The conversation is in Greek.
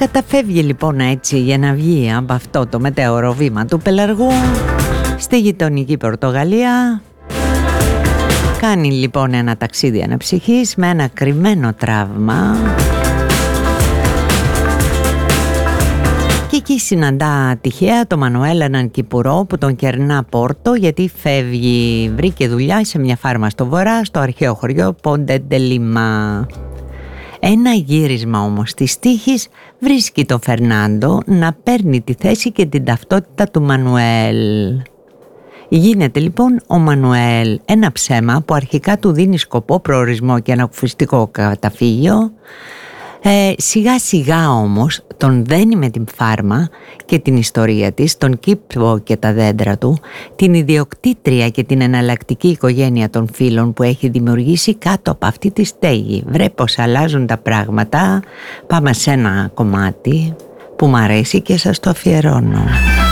Καταφεύγει λοιπόν έτσι για να βγει από αυτό το μετέωρο βήμα του πελαργού στη γειτονική Πορτογαλία. Κάνει λοιπόν ένα ταξίδι αναψυχής με ένα κρυμμένο τραύμα και εκεί συναντά τυχαία το Μανουέλ, έναν Κυπουρό που τον κερνά Πόρτο γιατί φεύγει, βρήκε δουλειά σε μια φάρμα στο βορρά, στο αρχαίο χωριό Πόντε ντε Λίμα. Ένα γύρισμα όμως της τύχης βρίσκει τον Φερνάντο να παίρνει τη θέση και την ταυτότητα του Μανουέλ. Γίνεται λοιπόν ο Μανουέλ ένα ψέμα που αρχικά του δίνει σκοπό, προορισμό και ένα κουφιστικό καταφύγιο. Σιγά σιγά όμως τον δένει με την φάρμα και την ιστορία της, τον κήπο και τα δέντρα του, την ιδιοκτήτρια και την εναλλακτική οικογένεια των φίλων που έχει δημιουργήσει κάτω από αυτή τη στέγη. Βρε πως αλλάζουν τα πράγματα. Πάμε σε ένα κομμάτι που μ' αρέσει και σας το αφιερώνω.